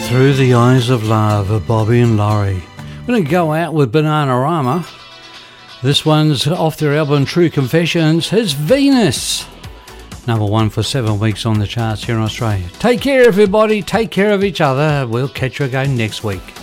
Through the Eyes of Love of Bobby and Laurie. We're going to go out with Bananarama. This one's off their album True Confessions. It's Venus. Number 1 for 7 weeks on the charts here in Australia. Take care, everybody. Take care of each other. We'll catch you again next week.